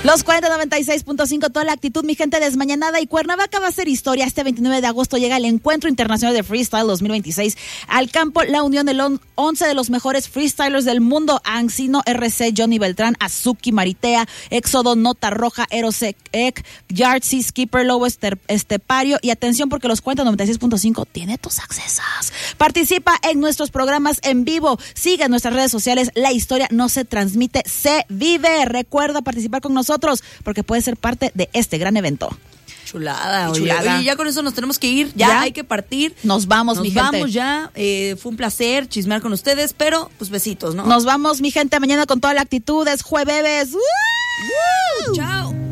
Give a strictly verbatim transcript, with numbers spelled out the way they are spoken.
Los cuarenta noventa y seis punto cinco, toda la actitud, mi gente desmañanada, y Cuernavaca va a ser historia. Este veintinueve de agosto llega el Encuentro Internacional de Freestyle dos mil veintiséis al campo La Unión de once de los mejores freestylers del mundo: Ancino, R C, Johnny Beltrán, Azuki, Maritea, Éxodo, Nota Roja, Erosec, Yardsi, Skipper, Lobo Estepario. Y atención, porque los cuarenta noventa y seis punto cinco tiene tus accesos. Participa en nuestros programas en vivo. Sigue en nuestras redes sociales. La historia no se transmite, se vive. Recuerda participar con nosotros, porque puedes ser parte de este gran evento. Chulada, oye, Chulada. oye, ya con eso nos tenemos que ir, ya, ¿Ya? hay que partir. Nos vamos, nos mi vamos gente. ya, eh, fue un placer chismear con ustedes, pero pues besitos, ¿no? Nos vamos, mi gente, mañana con toda la actitud, es jueves. ¡Woo! Chao.